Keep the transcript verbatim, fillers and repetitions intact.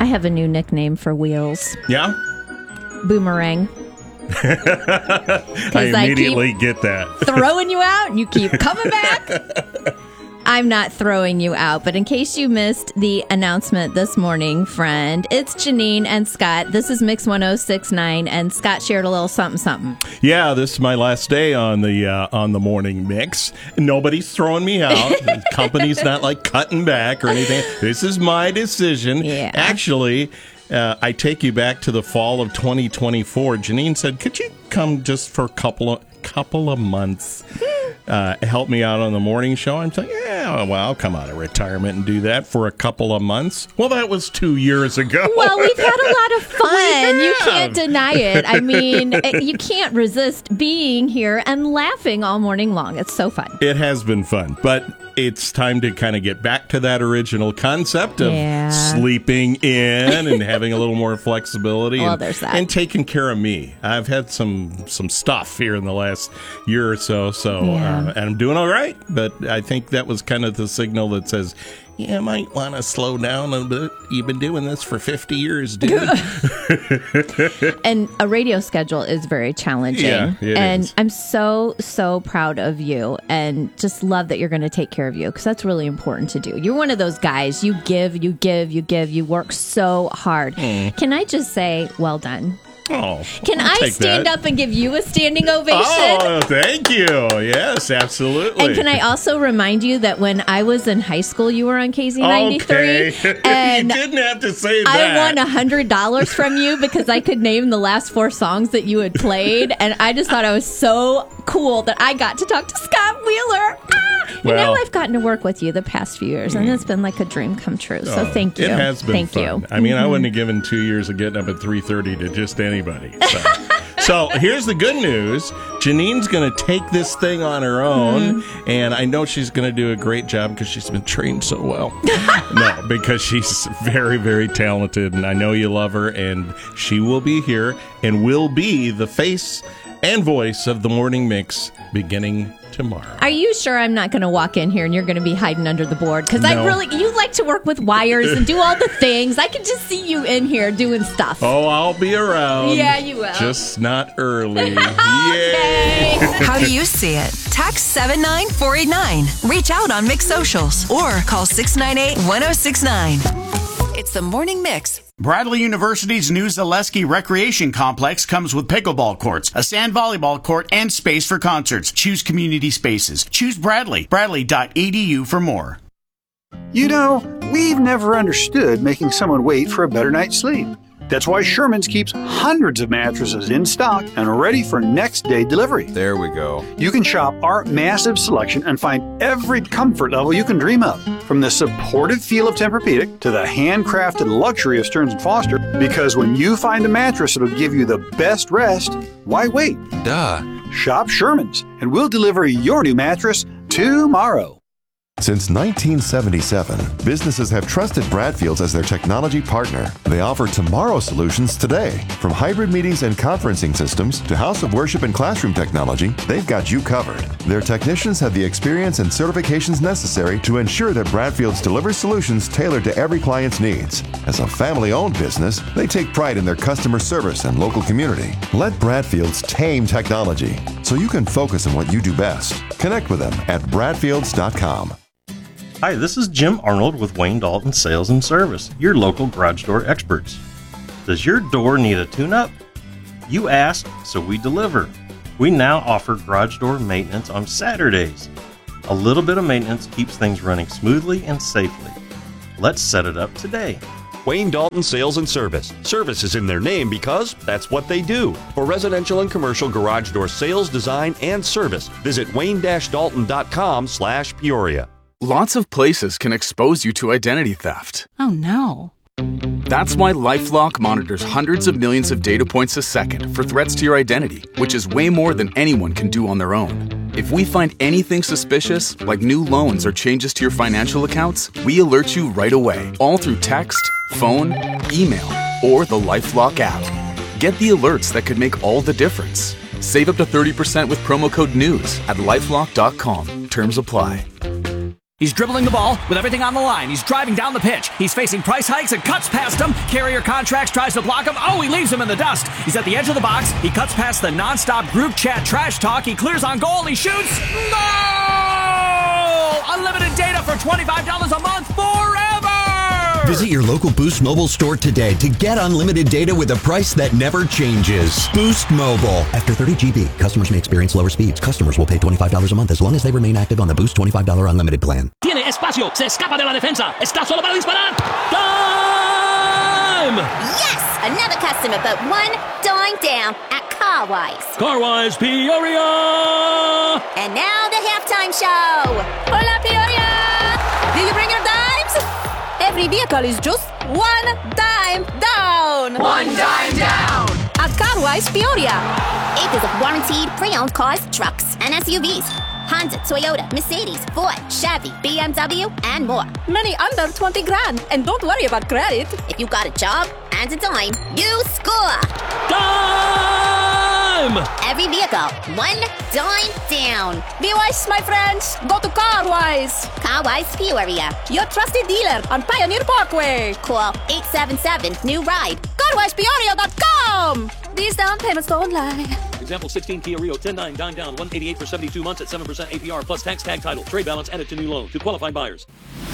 I have a new nickname for Wheels. Yeah? Boomerang. I immediately I get that. Throwing you out and you keep coming back. I'm not throwing you out, but in case you missed the announcement this morning, friend, it's Janine and Scott. This is Mix one oh six point nine, and Scott shared a little something, something. Yeah, this is my last day on the uh, on the morning mix. Nobody's throwing me out. The company's not like cutting back or anything. This is my decision. Yeah. Actually, uh, I take you back to the fall of twenty twenty-four. Janine said, "Could you come just for a couple of couple of months?" Uh, help me out on the morning show. I'm saying, yeah, well, I'll come out of retirement and do that for a couple of months. Well, that was two years ago. Well, we've had a lot of fun. You have. can't deny it. I mean, you can't resist being here and laughing all morning long. It's so fun. It has been fun, but it's time to kind of get back to that original concept of Yeah. sleeping in and having a little more flexibility Well, and, there's that. and taking care of me. I've had some some stuff here in the last year or so, so Yeah. uh, and I'm doing all right, but I think that was kind of the signal that says, yeah, I might want to slow down a little bit. You've been doing this for fifty years, dude. And a radio schedule is very challenging. Yeah, it and is. I'm so, so proud of you and just love that you're going to take care of you because that's really important to do. You're one of those guys. You give, you give, you give. You work so hard. Mm. Can I just say, well done? Oh, Can I'll I take stand that. up and give you a standing ovation? Oh, thank you. Yes, absolutely. And can I also remind you that when I was in high school, you were on K Z ninety-three? Okay. And you didn't have to say I that. won one hundred dollars from you because I could name the last four songs that you had played. And I just thought I was so cool that I got to talk to Scott Wheeler. Ah! And Well- now I've gotten to work with you the past few years, and it's been like a dream come true. So Oh, thank you. It has been Thank fun. you. I mean, I wouldn't have given two years of getting up at three thirty to just anybody. So. So here's the good news. Janine's going to take this thing on her own, Mm-hmm. and I know she's going to do a great job because she's been trained so well. No, because she's very, very talented, and I know you love her, and she will be here and will be the face and voice of the Morning Mix beginning tomorrow. Are you sure I'm not going to walk in here and you're going to be hiding under the board? Because I No. really, you like to work with wires and do all the things. I can just see you in here doing stuff. Oh, I'll be around. Yeah, you will. Just not early. Yay! Okay. How do you see it? Text seven nine four eight nine. Reach out on Mix Socials or call six nine eight, one oh six nine. It's the Morning Mix. Bradley University's new Zaleski Recreation Complex comes with pickleball courts, a sand volleyball court, and space for concerts. Choose community spaces. Choose Bradley. Bradley dot e d u for more. You know, we've never understood making someone wait for a better night's sleep. That's why Sherman's keeps hundreds of mattresses in stock and ready for next day delivery. There we go. You can shop our massive selection and find every comfort level you can dream of, from the supportive feel of Tempur-Pedic to the handcrafted luxury of Stearns and Foster. Because when you find a mattress that'll give you the best rest, why wait? Duh. Shop Sherman's, and we'll deliver your new mattress tomorrow. Since nineteen seventy-seven, businesses have trusted Bradfields as their technology partner. They offer tomorrow solutions today. From hybrid meetings and conferencing systems to house of worship and classroom technology, they've got you covered. Their technicians have the experience and certifications necessary to ensure that Bradfields delivers solutions tailored to every client's needs. As a family-owned business, they take pride in their customer service and local community. Let Bradfields tame technology so you can focus on what you do best. Connect with them at bradfields dot com. Hi, this is Jim Arnold with Wayne Dalton Sales and Service, your local garage door experts. Does your door need a tune-up? You asked, so we deliver. We now offer garage door maintenance on Saturdays. A little bit of maintenance keeps things running smoothly and safely. Let's set it up today. Wayne Dalton Sales and Service. Service is in their name because that's what they do. For residential and commercial garage door sales, design, and service, visit wayne dash dalton dot com slash Peoria. Lots of places can expose you to identity theft. Oh no. That's why LifeLock monitors hundreds of millions of data points a second for threats to your identity, which is way more than anyone can do on their own. If we find anything suspicious, like new loans or changes to your financial accounts, we alert you right away, all through text, phone, email, or the LifeLock app. Get the alerts that could make all the difference. Save up to thirty percent with promo code NEWS at lifelock dot com. Terms apply. He's dribbling the ball with everything on the line. He's driving down the pitch. He's facing price hikes and cuts past him. Carrier Contracts tries to block him. Oh, he leaves him in the dust. He's at the edge of the box. He cuts past the nonstop group chat trash talk. He clears on goal. He shoots. Goal! Unlimited data for twenty-five dollars a month forever! Visit your local Boost Mobile store today to get unlimited data with a price that never changes. Boost Mobile. After thirty gigabytes, customers may experience lower speeds. Customers will pay twenty-five dollars a month as long as they remain active on the Boost twenty-five dollars unlimited plan. Tiene espacio, se escapa de la defensa, está solo para disparar. Time! Yes! Another customer but one dime down at Carwise. Carwise Peoria! And now the halftime show. Hola, Peoria! Did you bring your dimes? Every vehicle is just one dime down. One dime down. At Carwise Peoria. Acres of warranted pre-owned cars, trucks, and S U Vs. Honda, Toyota, Mercedes, Ford, Chevy, B M W, and more. Many under twenty grand. And don't worry about credit. If you got a job and a dime, you score. Dime! Every vehicle, one dime down. Be wise, my friends. Go to Carwise. Carwise Peoria. Your trusted dealer on Pioneer Parkway. Call eight seven seven, new ride. Carwise Peoria dot com. These down payments don't lie. Example sixteen Kia Rio ten nine dime down one eighty-eight for seventy-two months at seven percent A P R plus tax tag title. Trade balance added to new loan to qualifying buyers.